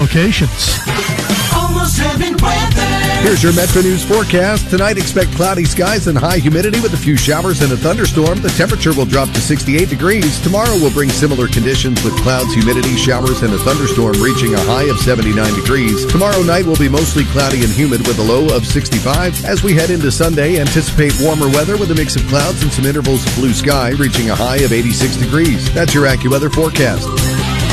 locations. Almost Heaven weather. Here's your Metro News forecast. Tonight, expect cloudy skies and high humidity with a few showers and a thunderstorm. The temperature will drop to 68 degrees. Tomorrow will bring similar conditions with clouds, humidity, showers, and a thunderstorm reaching a high of 79 degrees. Tomorrow night will be mostly cloudy and humid with a low of 65. As we head into Sunday, anticipate warmer weather with a mix of clouds and some intervals of blue sky reaching a high of 86 degrees. That's your AccuWeather forecast.